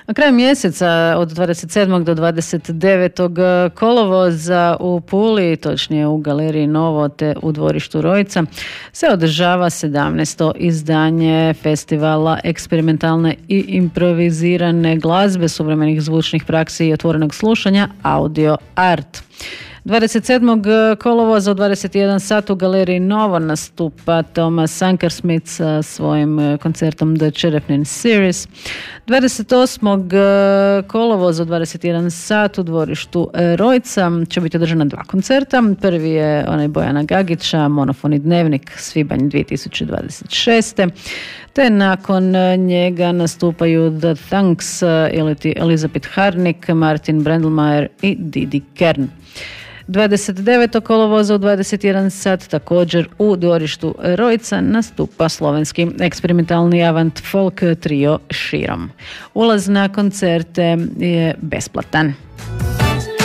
Na kraju mjeseca od 27. do 29. kolovoza u Puli, točnije u Galeriji Novo te u dvorištu Rojica, se održava 17. izdanje festivala eksperimentalne i improvizirane glazbe, suvremenih zvučnih praksi i otvorenog slušanja Audio Art. 27. kolovoza u 21 sat u Galeriji Novo nastupa Thomas Sankersmith sa svojim koncertom The Cherepnin Series. 28. kolovoza u 21 sat u dvorištu Rojca će biti održana 2 koncerta. Prvi je onaj Bojana Gagića, Monofoni dnevnik, svibanj 2026. Te nakon njega nastupaju The Thanks iliti Elizabeth Harnik, Martin Brendelmajer i Didi Kern. 29. kolovoza u 21 sat također u dvorištu Rojca nastupa slovenski eksperimentalni avant folk trio Širom. Ulaz na koncerte je besplatan.